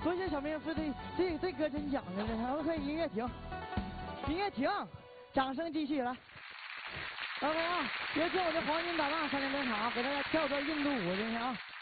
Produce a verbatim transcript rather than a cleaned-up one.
多谢小明说这这这歌真讲究呢。OK， 音乐停，音乐停，掌声继续来。OK 啊，有请我的黄金搭档上台登场，给大家跳段印度舞，今天啊。